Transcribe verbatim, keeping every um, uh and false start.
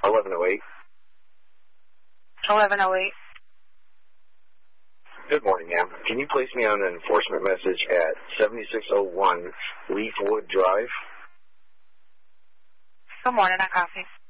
eleven oh eight. eleven oh eight. Good morning, ma'am. Can you place me on an enforcement message at seventy-six oh one Leafwood Drive? Good morning, I copy.